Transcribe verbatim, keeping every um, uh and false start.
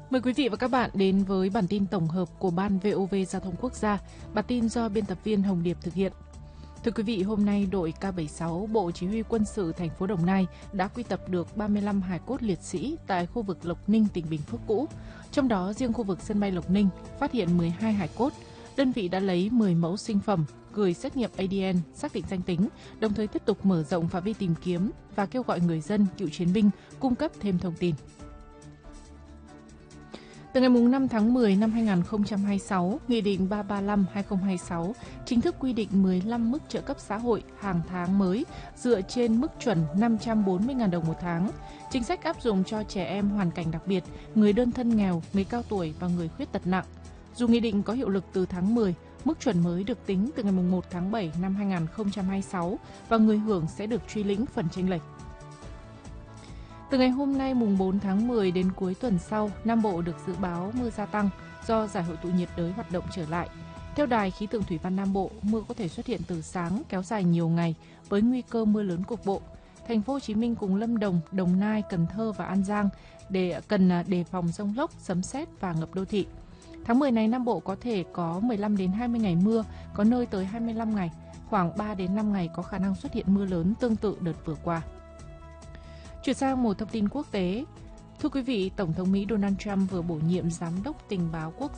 Mời quý vị và các bạn đến với bản tin tổng hợp của Ban vê o vê Giao thông Quốc gia. Bản tin do biên tập viên Hồng Điệp thực hiện. Thưa quý vị, hôm nay đội K bảy mươi sáu Bộ Chỉ huy Quân sự thành phố Đồng Nai đã quy tập được ba mươi lăm hài cốt liệt sĩ tại khu vực Lộc Ninh, tỉnh Bình Phước cũ. Trong đó, riêng khu vực sân bay Lộc Ninh phát hiện mười hai hài cốt. Đơn vị đã lấy mười mẫu sinh phẩm, gửi xét nghiệm a đê en, xác định danh tính, đồng thời tiếp tục mở rộng phạm vi tìm kiếm và kêu gọi người dân, cựu chiến binh cung cấp thêm thông tin. Từ ngày năm tháng mười năm hai nghìn không trăm hai mươi sáu, Nghị định ba trăm ba mươi lăm trên hai nghìn không trăm hai mươi sáu chính thức quy định mười lăm mức trợ cấp xã hội hàng tháng mới dựa trên mức chuẩn năm trăm bốn mươi nghìn đồng một tháng. Chính sách áp dụng cho trẻ em hoàn cảnh đặc biệt, người đơn thân nghèo, người cao tuổi và người khuyết tật nặng. Dù nghị định có hiệu lực từ tháng mười, mức chuẩn mới được tính từ ngày một tháng bảy năm hai nghìn không trăm hai mươi sáu và người hưởng sẽ được truy lĩnh phần chênh lệch. Từ ngày hôm nay mùng bốn tháng mười đến cuối tuần sau, Nam Bộ được dự báo mưa gia tăng do giải hội tụ nhiệt đới hoạt động trở lại. Theo Đài khí tượng thủy văn Nam Bộ, mưa có thể xuất hiện từ sáng kéo dài nhiều ngày với nguy cơ mưa lớn cục bộ. Thành phố Hồ Chí Minh cùng Lâm Đồng, Đồng Nai, Cần Thơ và An Giang để cần đề phòng dông lốc, sấm sét và ngập đô thị. Tháng mười này Nam Bộ có thể có mười lăm đến hai mươi ngày mưa, có nơi tới hai mươi lăm ngày, khoảng ba đến năm ngày có khả năng xuất hiện mưa lớn tương tự đợt vừa qua. Chuyển sang một thông tin quốc tế. Thưa quý vị, Tổng thống Mỹ Donald Trump vừa bổ nhiệm Giám đốc Tình báo Quốc